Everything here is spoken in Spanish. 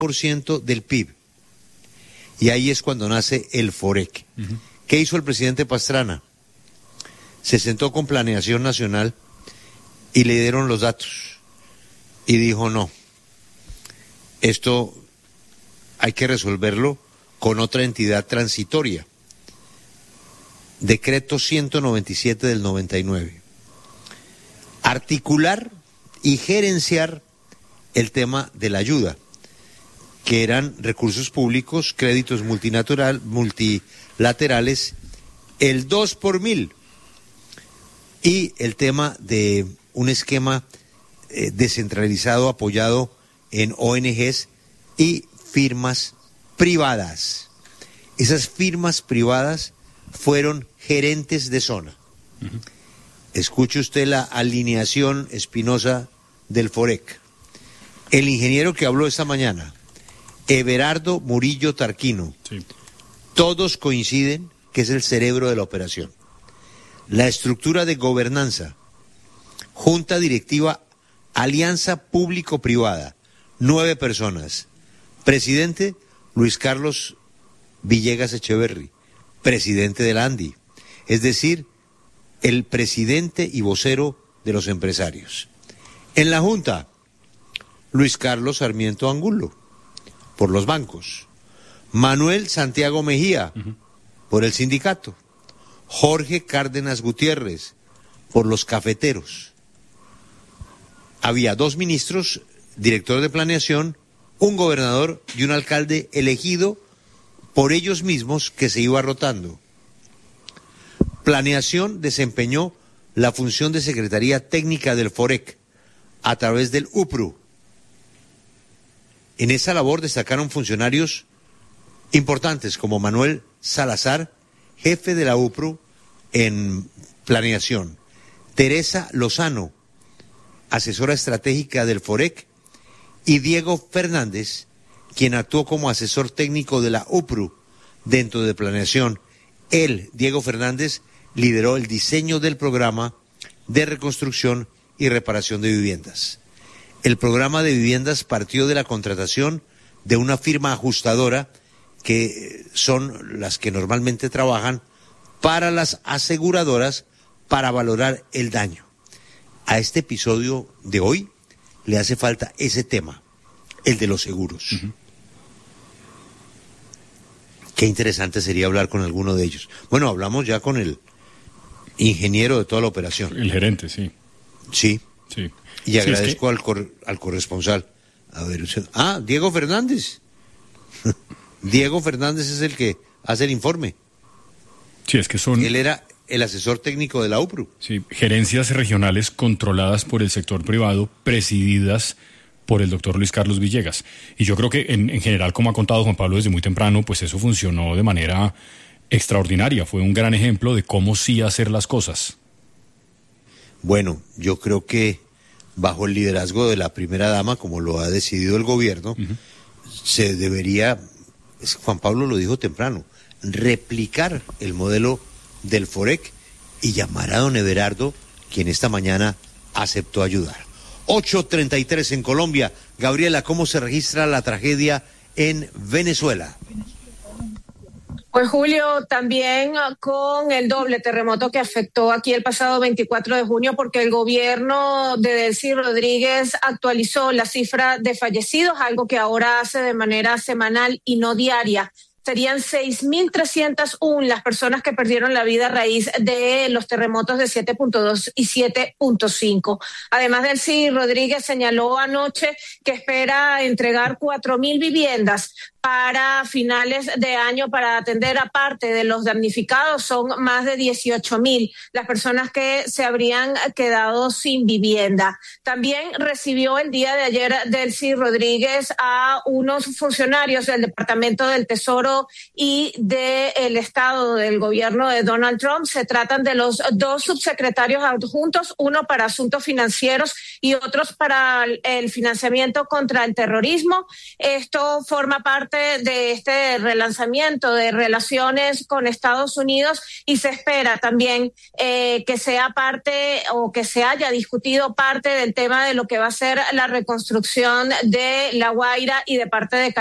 ciento del PIB. Y ahí es cuando nace el FOREC. ¿Qué hizo el presidente Pastrana? Se sentó con Planeación Nacional y le dieron los datos. Y dijo, no, esto hay que resolverlo con otra entidad transitoria. Decreto 197 del 99. Articular y gerenciar el tema de la ayuda, que eran recursos públicos, créditos multilaterales, el 2 por 1000, y el tema de un esquema descentralizado apoyado en ONGs y firmas privadas. Esas firmas privadas fueron gerentes de zona. Escuche usted la alineación espinosa del FOREC. El ingeniero que habló esta mañana, Everardo Murillo Tarquino, sí. Todos coinciden que es el cerebro de la operación. La estructura de gobernanza, junta directiva, alianza público-privada, 9 personas. Presidente, Luis Carlos Villegas Echeverry, presidente de la ANDI, es decir, el presidente y vocero de los empresarios. En la Junta, Luis Carlos Sarmiento Angulo, por los bancos. Manuel Santiago Mejía, por el sindicato. Jorge Cárdenas Gutiérrez, por los cafeteros. Había 2 ministros, director de planeación, un gobernador y un alcalde elegido por ellos mismos que se iba rotando. Planeación desempeñó la función de Secretaría Técnica del FOREC a través del UPRU. En esa labor destacaron funcionarios importantes como Manuel Salazar, jefe de la UPRU en planeación, Teresa Lozano, asesora estratégica del FOREC, y Diego Fernández, quien actuó como asesor técnico de la UPRU dentro de planeación. Él, Diego Fernández, lideró el diseño del programa de reconstrucción y reparación de viviendas. El programa de viviendas partió de la contratación de una firma ajustadora, que son las que normalmente trabajan para las aseguradoras para valorar el daño. A este episodio de hoy le hace falta ese tema, el de los seguros. Qué interesante sería hablar con alguno de ellos. Bueno, hablamos ya con el ingeniero de toda la operación. El gerente, sí. Sí. Sí. Y agradezco al corresponsal. A ver, Diego Fernández. Diego Fernández es el que hace el informe. Sí, es que son... Él era el asesor técnico de la UPRU. Sí, gerencias regionales controladas por el sector privado, presididas por el doctor Luis Carlos Villegas. Y yo creo que en general, como ha contado Juan Pablo desde muy temprano, pues eso funcionó de manera extraordinaria. Fue un gran ejemplo de cómo sí hacer las cosas. Bueno, yo creo que bajo el liderazgo de la primera dama, como lo ha decidido el gobierno, se debería, Juan Pablo lo dijo temprano, replicar el modelo del FOREC y llamar a don Everardo, quien esta mañana aceptó ayudar. 8:33 en Colombia. Gabriela, ¿cómo se registra la tragedia en Venezuela? Pues Julio, también con el doble terremoto que afectó aquí el pasado 24 de junio, porque el gobierno de Delcy Rodríguez actualizó la cifra de fallecidos, algo que ahora hace de manera semanal y no diaria. Serían 6.301 las personas que perdieron la vida a raíz de los terremotos de 7.2 y 7.5. Además, Delcy Rodríguez señaló anoche que espera entregar 4.000 viviendas para finales de año para atender a parte de los damnificados. Son más de 18.000 las personas que se habrían quedado sin vivienda. También recibió el día de ayer Delcy Rodríguez a unos funcionarios del Departamento del Tesoro y del Estado del gobierno de Donald Trump. Se tratan de los 2 subsecretarios adjuntos, uno para asuntos financieros y otros para el financiamiento contra el terrorismo. Esto forma parte parte de este relanzamiento de relaciones con Estados Unidos y se espera también que sea parte o que se haya discutido parte del tema de lo que va a ser la reconstrucción de La Guaira y de parte de